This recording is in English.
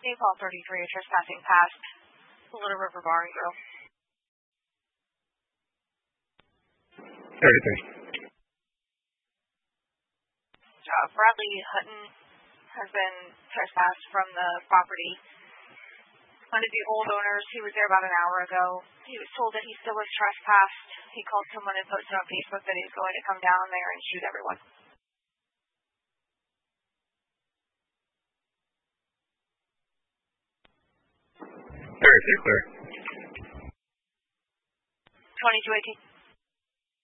Naples 33, trespassing past Little River Bar and Grill. 33. Bradley Hutton has been trespassed from the property. One of the old owners, he was there about an hour ago. He was told that he still was trespassed. He called someone and posted on Facebook that he was going to come down there and shoot everyone. 32 clear. 2218.